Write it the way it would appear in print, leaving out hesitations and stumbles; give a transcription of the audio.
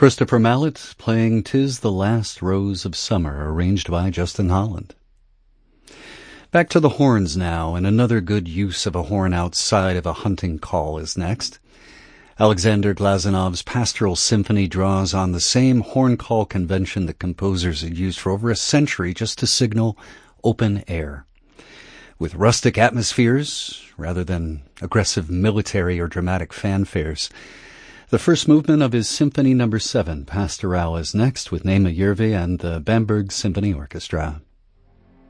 Christopher Mallet playing "'Tis the Last Rose of Summer," arranged by Justin Holland. Back to the horns now, and another good use of a horn outside of a hunting call is next. Alexander Glazanov's Pastoral Symphony draws on the same horn call convention that composers had used for over a century just to signal open air. With rustic atmospheres, rather than aggressive military or dramatic fanfares. The first movement of his Symphony No. 7, Pastoral, is next with Naima Järvi and the Bamberg Symphony Orchestra.